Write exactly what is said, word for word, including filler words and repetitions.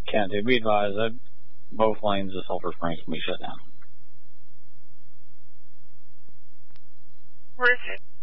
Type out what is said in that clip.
Can't do. Be advised that both lanes of Sulphur Springs can be shut down. Where is it?